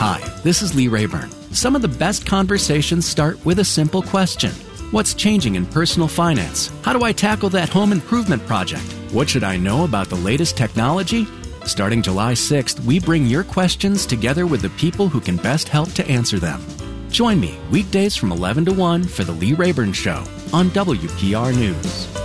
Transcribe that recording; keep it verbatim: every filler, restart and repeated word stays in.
Hi, this is Lee Rayburn. Some of the best conversations start with a simple question. What's changing in personal finance? How do I tackle that home improvement project? What should I know about the latest technology? Starting July sixth, we bring your questions together with the people who can best help to answer them. Join me weekdays from eleven to one for The Lee Rayburn Show on W P R News.